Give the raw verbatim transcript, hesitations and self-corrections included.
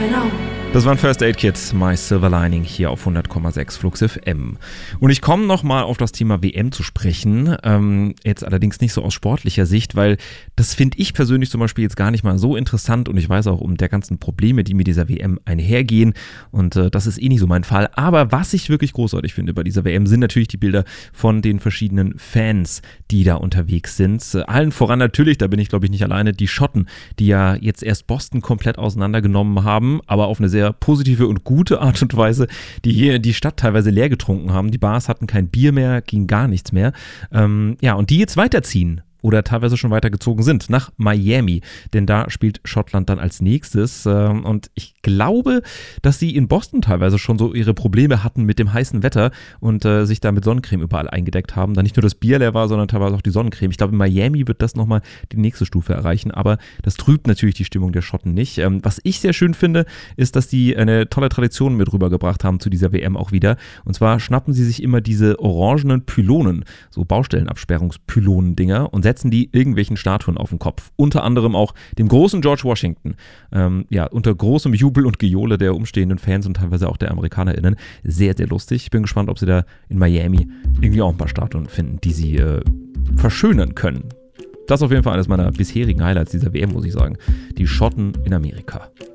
Das waren First Aid Kit, My Silver Lining hier auf hundert Komma sechs Flux F M. Und ich komme nochmal auf das Thema W M zu sprechen, ähm, jetzt allerdings nicht so aus sportlicher Sicht, weil das finde ich persönlich zum Beispiel jetzt gar nicht mal so interessant und ich weiß auch um der ganzen Probleme, die mit dieser W M einhergehen und äh, das ist eh nicht so mein Fall. Aber was ich wirklich großartig finde bei dieser W M sind natürlich die Bilder von den verschiedenen Fans, die da unterwegs sind. Äh, allen voran natürlich, da bin ich glaube ich nicht alleine, die Schotten, die ja jetzt erst Boston komplett auseinandergenommen haben, aber auf eine sehr positive und gute Art und Weise, die hier die Stadt teilweise leer getrunken haben. Die Bars hatten kein Bier mehr, ging gar nichts mehr. Ähm, ja, und die jetzt weiterziehen oder teilweise schon weitergezogen sind nach Miami, denn da spielt Schottland dann als nächstes und ich glaube, dass sie in Boston teilweise schon so ihre Probleme hatten mit dem heißen Wetter und äh, sich da mit Sonnencreme überall eingedeckt haben, da nicht nur das Bier leer war, sondern teilweise auch die Sonnencreme. Ich glaube, in Miami wird das nochmal die nächste Stufe erreichen, aber das trübt natürlich die Stimmung der Schotten nicht. Ähm, was ich sehr schön finde, ist, dass die eine tolle Tradition mit rübergebracht haben zu dieser W M auch wieder, und zwar schnappen sie sich immer diese orangenen Pylonen, so Baustellenabsperrungspylonen-Dinger, und setzen die irgendwelchen Statuen auf den Kopf. Unter anderem auch dem großen George Washington. Ähm, ja, unter großem Jubel und Gejohle der umstehenden Fans und teilweise auch der AmerikanerInnen. Sehr, sehr lustig. Ich bin gespannt, ob sie da in Miami irgendwie auch ein paar Statuen finden, die sie äh, verschönern können. Das ist auf jeden Fall eines meiner bisherigen Highlights dieser W M, muss ich sagen. Die Schotten in Amerika.